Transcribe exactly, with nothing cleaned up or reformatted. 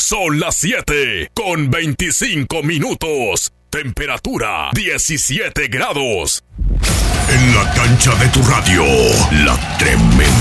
Son las siete con veinticinco minutos. Temperatura diecisiete grados. En la cancha de tu radio, la tremenda.